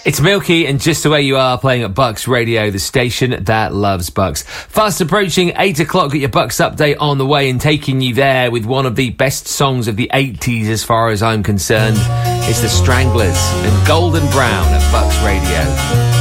It's Milky and Just the Way You Are playing at Bucks Radio, the station that loves Bucks. Fast approaching 8 o'clock, get your Bucks update on the way and taking you there with one of the best songs of the 80s as far as I'm concerned. It's the Stranglers and Golden Brown at Bucks Radio.